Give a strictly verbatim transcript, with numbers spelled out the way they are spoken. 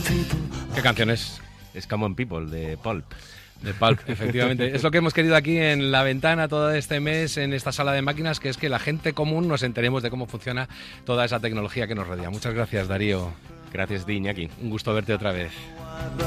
¿Qué canción es? Es Common People, de Pulp. De Pulp, efectivamente. Es lo que hemos querido aquí en La Ventana todo este mes, en esta sala de máquinas, que es que la gente común nos enteremos de cómo funciona toda esa tecnología que nos rodea. Muchas gracias, Darío. Gracias, Di, Iñaki. Un gusto verte otra vez.